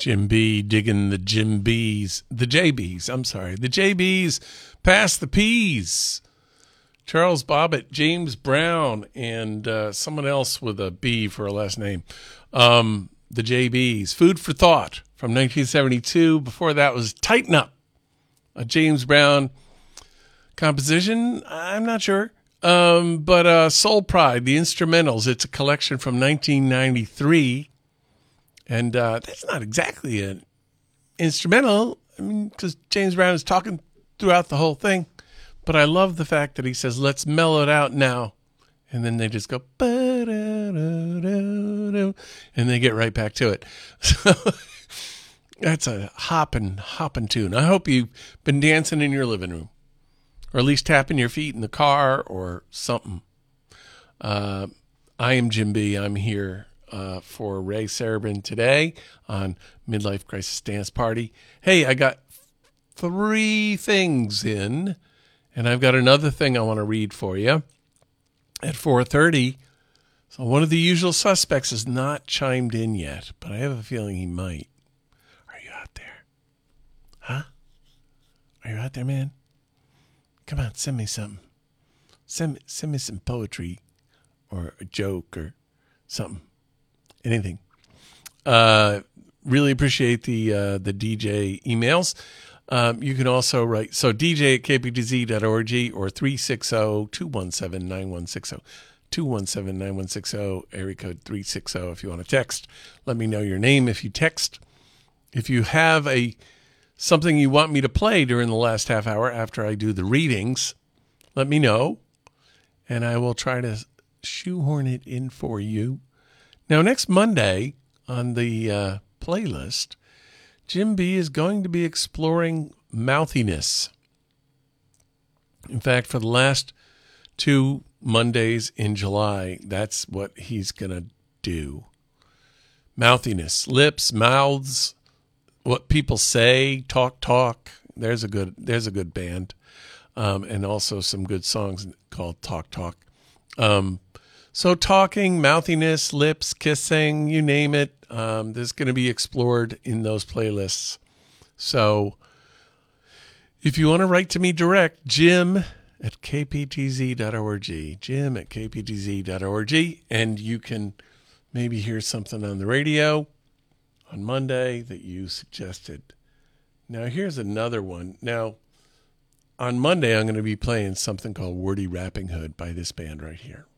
Jim B digging the Jim B's, the JB's, I'm sorry. The JB's Pass the Peas. Charles Bobbitt, James Brown, and someone else with a B for a last name. The JB's. Food for Thought from 1972. Before that was Tighten Up, a James Brown composition. I'm not sure. But Soul Pride, the instrumentals. It's a collection from 1993. And that's not exactly an instrumental, I mean, because James Brown is talking throughout the whole thing. But I love the fact that he says, let's mellow it out now. And then they just go, and they get right back to it. So that's a hopping tune. I hope you've been dancing in your living room, or at least tapping your feet in the car or something. I am Jim B. I'm here for Ray Sarabin today on Midlife Crisis Dance Party. Hey, I got 3 things in, and I've got another thing I want to read for you at 4:30. So one of the usual suspects has not chimed in yet, but I have a feeling he might. Are you out there? Huh? Are you out there, man? Come on, send me something. Send me some poetry or a joke or something. Anything. Really appreciate the DJ emails. You can also write, so dj@kptz.org or 360-217-9160. 217-9160, area code 360 if you want to text. Let me know your name if you text. If you have something you want me to play during the last half hour after I do the readings, let me know, and I will try to shoehorn it in for you. Now, next Monday on the playlist, Jim B is going to be exploring mouthiness. In fact, for the last 2 Mondays in July, that's what he's going to do. Mouthiness, lips, mouths, what people say, talk. There's a good band, and also some good songs called Talk. So talking, mouthiness, lips, kissing, you name it, there's going to be explored in those playlists. So if you want to write to me direct, Jim@kptz.org, Jim@kptz.org, and you can maybe hear something on the radio on Monday that you suggested. Now, here's another one. Now, on Monday, I'm going to be playing something called Wordy Rapping Hood by this band right here.